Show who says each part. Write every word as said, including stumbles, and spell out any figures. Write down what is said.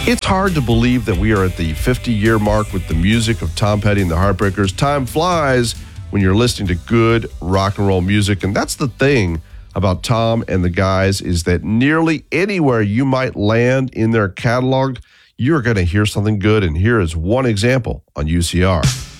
Speaker 1: It's hard to believe that we are at the fifty-year mark with the music of Tom Petty and the Heartbreakers. Time flies when you're listening to good rock and roll music, and that's the thing about Tom and the guys is that nearly anywhere you might land in their catalog, you're going to hear something good, and here is one example on U C R.